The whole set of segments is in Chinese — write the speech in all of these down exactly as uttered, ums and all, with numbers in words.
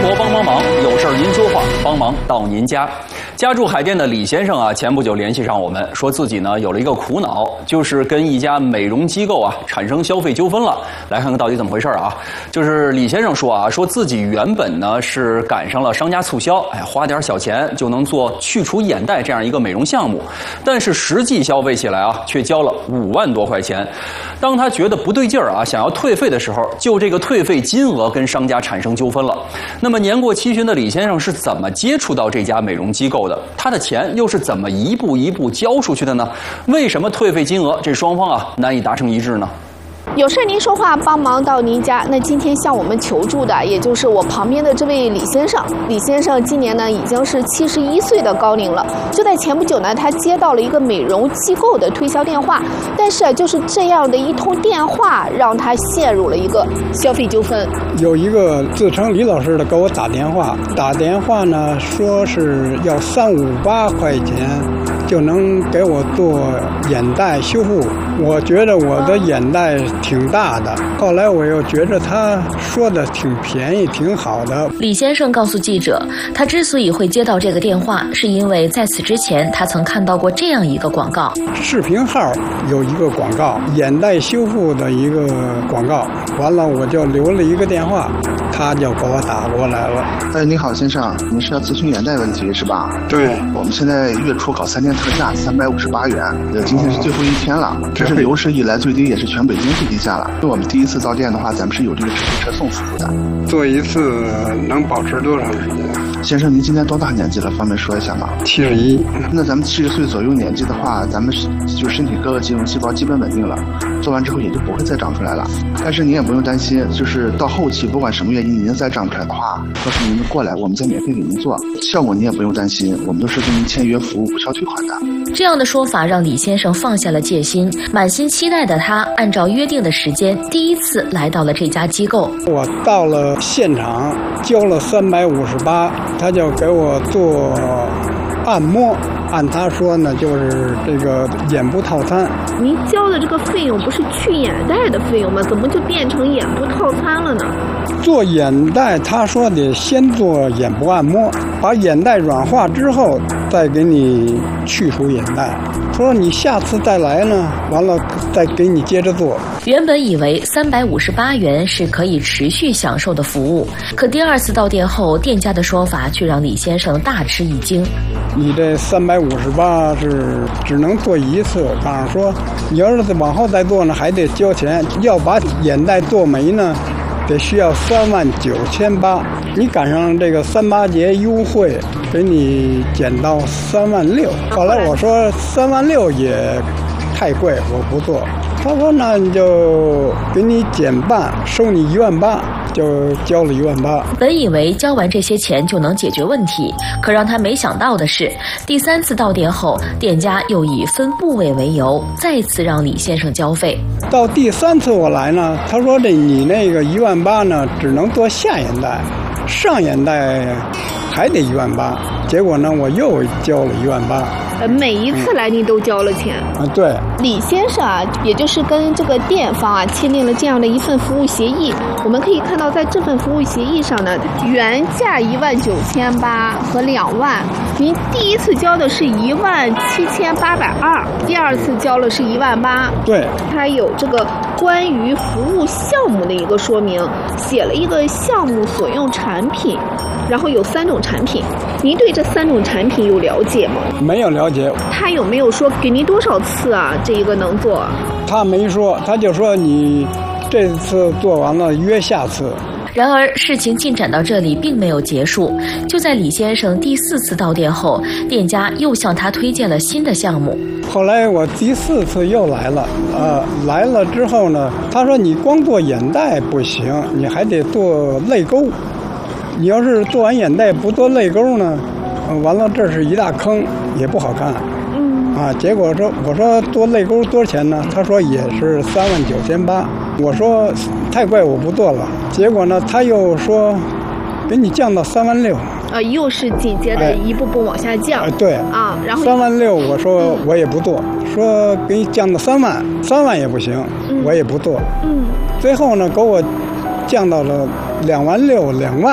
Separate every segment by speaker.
Speaker 1: 活帮帮忙，有事儿您说话，帮忙到您家。家住海淀的李先生啊，前不久联系上我们，说自己呢有了一个苦恼，就是跟一家美容机构啊产生消费纠纷了。来看看到底怎么回事啊？就是李先生说啊，说自己原本呢是赶上了商家促销，哎，花点小钱就能做去除眼袋这样一个美容项目，但是实际消费起来啊，却交了五万多块钱。当他觉得不对劲儿啊，想要退费的时候，就这个退费金额跟商家产生纠纷了。那么年过七旬的李先生是怎么接触到这家美容机构的？他的钱又是怎么一步一步交出去的呢？为什么退费金额这双方啊难以达成一致呢？
Speaker 2: 有事您说话，帮忙到您家。那今天向我们求助的，也就是我旁边的这位李先生。李先生今年呢已经是七十一岁的高龄了。就在前不久呢，他接到了一个美容机构的推销电话，但是就是这样的一通电话，让他陷入了一个消费纠纷。
Speaker 3: 有一个自称李老师的给我打电话，打电话呢说是要三五八块钱就能给我做眼袋修复。我觉得我的眼袋挺大的，后来我又觉得他说的挺便宜挺好的。
Speaker 4: 李先生告诉记者，他之所以会接到这个电话，是因为在此之前他曾看到过这样一个广告，
Speaker 3: 视频号有一个广告，眼袋修复的一个广告，完了我就留了一个电话，他就给我打过来了。
Speaker 5: 哎，你好先生，你是要咨询眼袋问题是吧？
Speaker 3: 对，
Speaker 5: 我们现在月初搞三天特价，三百五十八元，呃，今天是最后一天了，这是有史以来最低，也是全北京最低价了。就我们第一次到店的话，咱们是有这个直接车送服务的。
Speaker 3: 做一次能保持多长时间？
Speaker 5: 先生，您今年多大年纪了？方便说一下吗？
Speaker 3: 七十一。
Speaker 5: 那咱们七十岁左右年纪的话，咱们就身体各个肌肉细胞基本稳定了，做完之后也就不会再长出来了。但是您也不用担心，就是到后期不管什么原因您再长出来的话，到时候您过来，我们再免费给您做，效果您也不用担心，我们都是跟您签约服务不需要退款的。
Speaker 4: 这样的说法让李先生放下了戒心，满心期待的他按照约定的时间第一次来到了这家机构。
Speaker 3: 我到了现场交了三百五十八，他就给我做按摩，按他说呢就是这个眼部套餐。
Speaker 2: 您交的这个费用不是去眼袋的费用吗？怎么就变成眼部套餐了呢？
Speaker 3: 做眼袋他说得先做眼部按摩，把眼袋软化之后再给你去除眼袋，说你下次再来呢，完了再给你接着做。
Speaker 4: 原本以为三百五十八元是可以持续享受的服务，可第二次到店后，店家的说法却让李先生大吃一惊。
Speaker 3: 你这三百五十八是只能做一次，告诉说你要是往后再做呢，还得交钱，要把眼袋做没呢，得需要三万九千八。你赶上这个三八节优惠，给你减到三万六。后来我说三万六也太贵，我不做。他说那你就给你减半，收你一万八。就交了一万八。
Speaker 4: 本以为交完这些钱就能解决问题，可让他没想到的是，第三次到店后，店家又以分部位为由，再次让李先生交费。
Speaker 3: 到第三次我来呢，他说这你那个一万八呢，只能做下眼袋，上眼袋还得一万八。结果呢，我又交了一万八。
Speaker 2: 呃，每一次来您都交了钱、
Speaker 3: 嗯、啊？对。
Speaker 2: 李先生啊，也就是跟这个店方啊签订了这样的一份服务协议。我们可以看到，在这份服务协议上呢，原价一万九千八和两万，您第一次交的是一万七千八百二，第二次交了是一万八。
Speaker 3: 对。
Speaker 2: 它有这个关于服务项目的一个说明，写了一个项目所用产品，然后有三种产品。您对这三种产品有了解吗？
Speaker 3: 没有了解。
Speaker 2: 他有没有说给您多少次啊？这一个能做？
Speaker 3: 他没说，他就说你这次做完了约下次。
Speaker 4: 然而事情进展到这里并没有结束，就在李先生第四次到店后，店家又向他推荐了新的项目。
Speaker 3: 后来我第四次又来了，呃，来了之后呢，他说你光做眼袋不行，你还得做泪沟。你要是做完眼袋不做泪沟呢，呃、完了这是一大坑，也不好看。
Speaker 2: 嗯。
Speaker 3: 啊，结果说我说做泪沟多少钱呢？他说也是三万九千八。我说太贵，我不做了。结果呢，他又说给你降到三万六。
Speaker 2: 呃，又是紧接着一步步往下降。
Speaker 3: 哎，对
Speaker 2: 啊，然后
Speaker 3: 三万六，我说我也不做，嗯、说给你降到三万，三万也不行，嗯、我也不做。
Speaker 2: 嗯。
Speaker 3: 最后呢，给我降到了两万六，两万。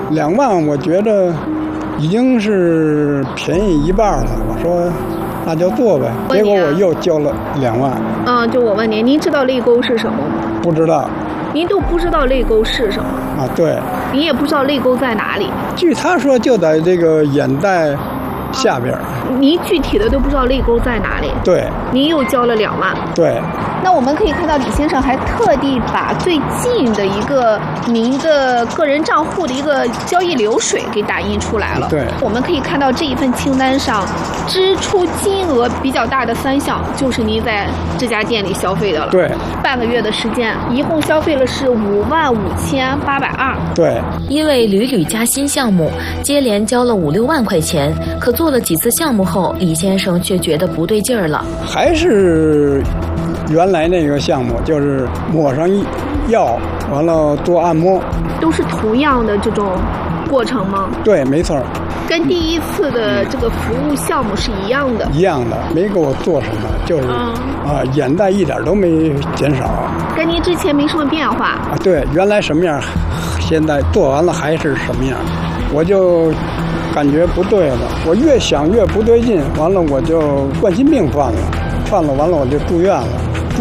Speaker 3: 两万我觉得已经是便宜一半了。我说那就做呗，结果我又交了两万。
Speaker 2: 嗯，就我问您，您知道泪沟是什么吗？
Speaker 3: 不知道。
Speaker 2: 您都不知道泪沟是什么
Speaker 3: 啊？对。
Speaker 2: 您也不知道泪沟在哪里？
Speaker 3: 据他说，就在这个眼袋下边。
Speaker 2: 您具体的都不知道泪沟在哪里？
Speaker 3: 对。
Speaker 2: 您又交了两万。
Speaker 3: 对。
Speaker 2: 那我们可以看到，李先生还特地把最近的一个您的个人账户的一个交易流水给打印出来了。
Speaker 3: 对。
Speaker 2: 我们可以看到这一份清单上，支出金额比较大的三项，就是您在这家店里消费的了。
Speaker 3: 对。
Speaker 2: 半个月的时间，一共消费了是五万五千八百二。
Speaker 3: 对。
Speaker 4: 因为屡屡加新项目，接连交了五六万块钱，可做了几次项目后，李先生却觉得不对劲儿了。
Speaker 3: 还是原来那个项目，就是抹上药，完了做按摩，
Speaker 2: 都是同样的这种过程吗？
Speaker 3: 对，没错。
Speaker 2: 跟第一次的这个服务项目是一样的。
Speaker 3: 一样的，没给我做什么，就是啊、嗯呃，眼袋一点都没减少。
Speaker 2: 跟您之前没什么变化。
Speaker 3: 啊，对，原来什么样，现在做完了还是什么样，我就感觉不对了。我越想越不对劲，完了我就冠心病犯了，犯了完了我就住院了。